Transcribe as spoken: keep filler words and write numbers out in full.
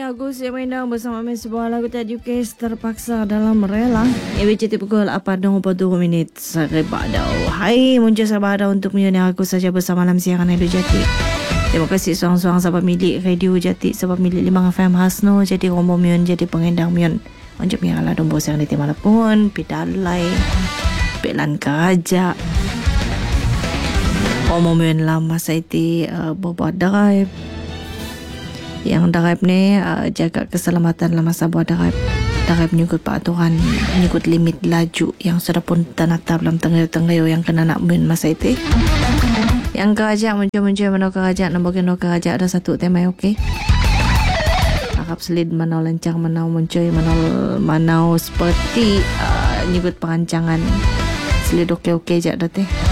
Agus yang main bersama kami sebuah lagu tajuk Kes Terpaksa Dalam Rela. Ibu cerita pukul apa dong dua minit Sabadau. Hai muncul Sabadau untuk menyanyi aku saja bersama malam siaran Radio Jati. Terima kasih suang-suang sahabat milik Radio Jati, sahabat milik Limang F M Hasno, jadi rombong mion, jadi pengendang mion. Muncul mion ala dombo siang di timah pun, pidalai, pelan keraja. Rombong mion lama saya ti uh, bawa drive. Yang drive ni uh, jaga keselamatan dalam masa buat drive. Drive menyukut peraturan, menyukut limit laju yang sudah pun ternatab dalam tengah-tengah yang kena nak main masa itu. Yang kerajaan muncul-muncul mana kerajaan nak bagi nak kerajaan ada satu tema okey. Harap selid mana lancang mana muncul mana mana seperti uh, nyukut perancangan selid okey-okey je dah teh.